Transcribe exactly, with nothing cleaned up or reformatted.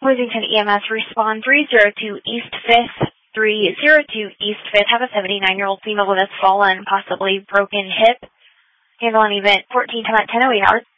Worthington E M S respond three zero two East fifth, three zero two East fifth. Have a seventy-nine-year-old female with a fallen, possibly broken hip. Handle an event fourteen to ten oh eight hours.